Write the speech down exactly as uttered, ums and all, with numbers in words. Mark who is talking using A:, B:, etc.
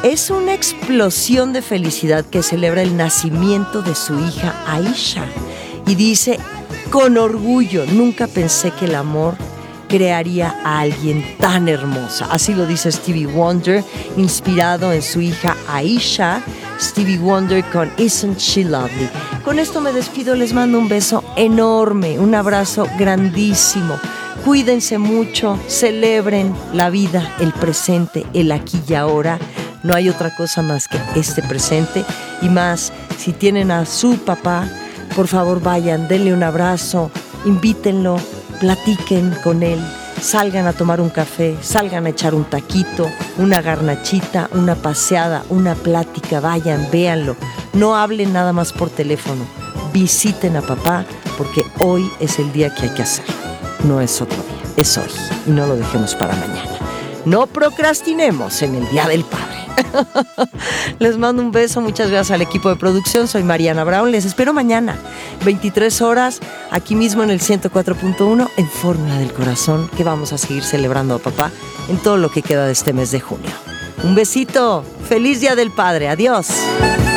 A: Es una explosión de felicidad que celebra el nacimiento de su hija Aisha. Y dice, con orgullo, nunca pensé que el amor crearía a alguien tan hermosa. Así lo dice Stevie Wonder, inspirado en su hija Aisha. Stevie Wonder con Isn't She Lovely. Con esto me despido, les mando un beso enorme, un abrazo grandísimo. Cuídense mucho, celebren la vida, el presente, el aquí y ahora. No hay otra cosa más que este presente. Y más, si tienen a su papá, por favor vayan, denle un abrazo, invítenlo, platiquen con él, salgan a tomar un café, salgan a echar un taquito, una garnachita, una paseada, una plática, vayan, véanlo. No hablen nada más por teléfono, visiten a papá, porque hoy es el día que hay que hacerlo. No es otro día, es hoy, y no lo dejemos para mañana. No procrastinemos en el Día del Padre. Les mando un beso, muchas gracias al equipo de producción. Soy Mariana Brown, les espero mañana, veintitrés horas, aquí mismo en el ciento cuatro punto uno, en Fórmula del Corazón, que vamos a seguir celebrando a papá en todo lo que queda de este mes de junio. Un besito, feliz Día del Padre, adiós.